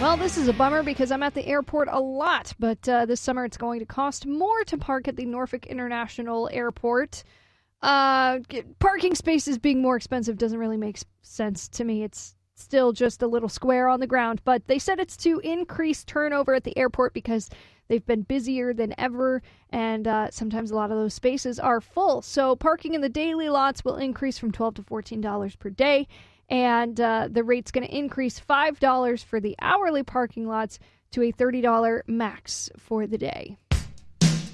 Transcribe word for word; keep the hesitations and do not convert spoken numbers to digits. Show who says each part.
Speaker 1: Well, this is a bummer because I'm at the airport a lot, but uh, this summer it's going to cost more to park at the Norfolk International Airport. Uh, parking spaces being more expensive doesn't really make sense to me. It's still just a little square on the ground, but they said it's to increase turnover at the airport because they've been busier than ever, and uh, sometimes a lot of those spaces are full. So parking in the daily lots will increase from twelve dollars to fourteen dollars per day. And uh, the rate's going to increase five dollars for the hourly parking lots to a thirty dollars max for the day.